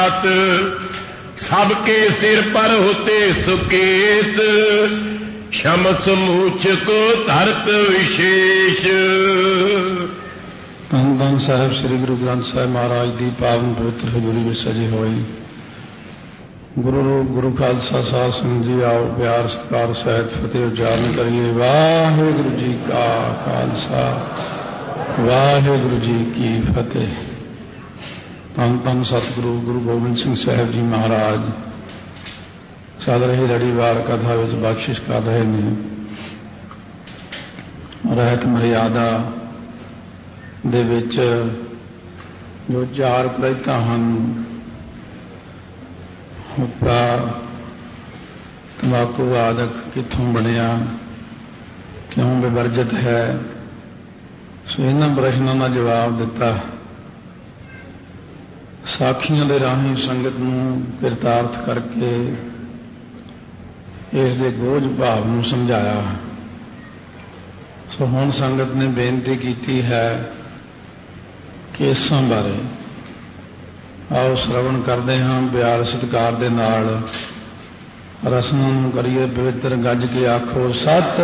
सबके सिर पर होते सुकेश, शमस मूछ को धरत विशेष। धन धन साहिब श्री गुरु ग्रंथ साहिब महाराज की पावन पवित्र हजूरी में सजे होए। गुरु रूप गुरु खालसा साध संगत जी आओ प्यार सत्कार सहित फतेह उच्चारण करिए। वाहिगुरु जी का खालसा वाहिगुरु जी की फतेह। धन धन सतगुरु गुरु गोबिंद सिंह साहिब जी महाराज चल रही लड़ीवार कथा विच बख्शिश कर रहे हैं। रहत मर्यादा दे विच जो चार प्रैता हैं, हुक्का तंबाकू आदक कित्थों बनिया, क्यों विवर्जित है, सो इन्हां प्रश्नों का जवाब दिता। साखियां दे राही संगत नूं किरतार्थ करके इस दे गोझ भाव नूं समझाया। सो हुण संगत ने बेनती की है कि इस बारे आओ श्रवण करते हाँ। प्यार सत्कार दे नाल रसना नूं करिए पवित्र गज के आखो सत